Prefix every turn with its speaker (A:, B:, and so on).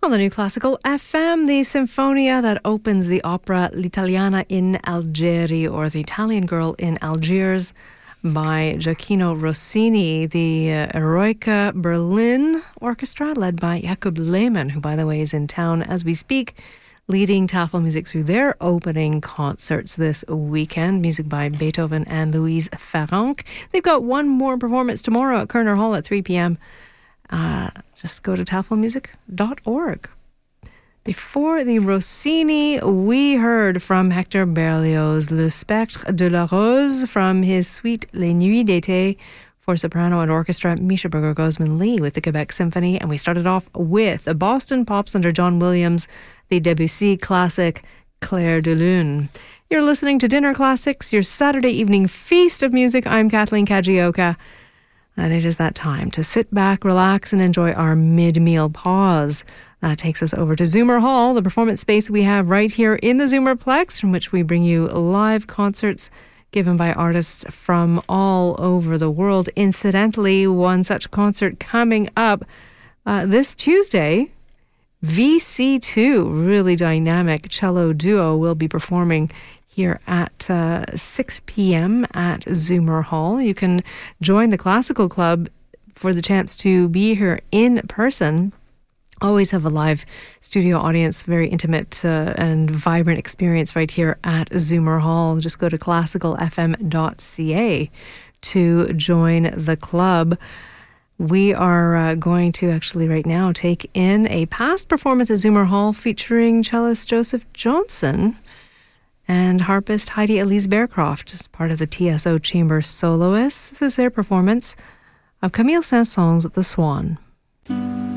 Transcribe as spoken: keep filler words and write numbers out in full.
A: on the New Classical F M, the Sinfonia that opens the opera L'Italiana in Algeri, or The Italian Girl in Algiers, by Gioacchino Rossini. The uh, Eroica Berlin Orchestra, led by Jakob Lehmann, who, by the way, is in town as we speak, leading Tafelmusik through their opening concerts this weekend. Music by Beethoven and Louise Farrenc. They've got one more performance tomorrow at Kerner Hall at three p.m. Uh, just go to tafelmusik dot org. Before the Rossini, we heard from Hector Berlioz Le Spectre de la Rose from his suite Les Nuits d'été for soprano and orchestra, Misha Berger-Gosman Lee with the Quebec Symphony. And we started off with a Boston Pops under John Williams, the Debussy classic Clair de Lune. You're listening to Dinner Classics, your Saturday evening feast of music. I'm Kathleen Kajioka. And it is that time to sit back, relax, and enjoy our mid-meal pause. That takes us over to Zoomer Hall, the performance space we have right here in the Zoomerplex, from which we bring you live concerts given by artists from all over the world. Incidentally, one such concert coming up uh, this Tuesday. V C two, really dynamic cello duo, will be performing here at uh, six p.m. at Zoomer Hall. You can join the Classical Club for the chance to be here in person. Always have a live studio audience, very intimate uh, and vibrant experience right here at Zoomer Hall. Just go to classical f m dot c a to join the club. We are uh, going to actually right now take in a past performance at Zoomer Hall featuring cellist Joseph Johnson and harpist Heidi Elise Bearcroft as part of the T S O Chamber Soloists. This is their performance of Camille Saint-Saëns' The Swan.